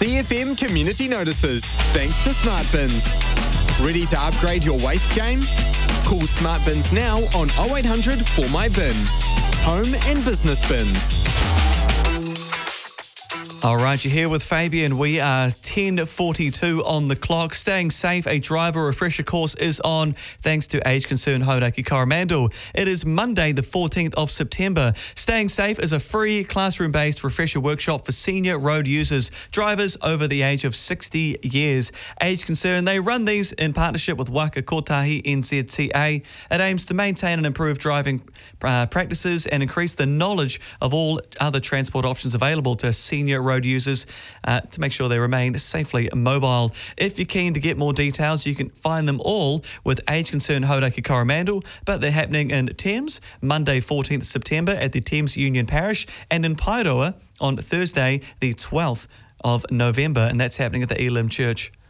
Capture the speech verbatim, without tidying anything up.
C F M Community Notices, thanks to Smart Bins. Ready to upgrade your waste game? Call Smart Bins now on oh eight hundred four my bin. Home and business bins. All right, you're here with Fabian. We are ten forty-two on the clock. Staying safe, a driver refresher course is on thanks to Age Concern Hauraki Coromandel. It is Monday, the fourteenth of September. Staying Safe is a free classroom-based refresher workshop for senior road users, drivers over the age of sixty years. Age Concern, they run these in partnership with Waka Kotahi N Z T A. It aims to maintain and improve driving uh, practices and increase the knowledge of all other transport options available to senior road users uh, to make sure they remain safely mobile. If you're keen to get more details, you can find them all with Age Concern Hauraki Coromandel, but they're happening in Thames, Monday fourteenth of September at the Thames Union Parish, and in Paeroa on Thursday the twelfth of November, and that's happening at the Elim Church.